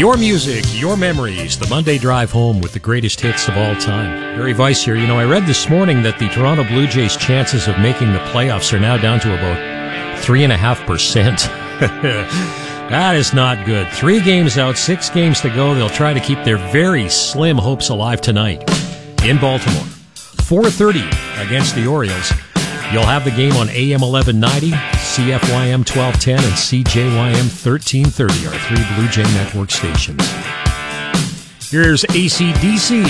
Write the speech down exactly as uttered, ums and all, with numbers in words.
Your music, your memories, the Monday drive home with the greatest hits of all time. Barry Weiss here. You know, I read this morning that the Toronto Blue Jays' chances of making the playoffs are now down to about three and a half percent. That is not good. Three games out, six games to go. They'll try to keep their very slim hopes alive tonight in Baltimore. four thirty against the Orioles. You'll have the game on A M eleven ninety, C F Y M twelve ten, and C J Y M thirteen thirty, our three Blue Jay Network stations. Here's A C D C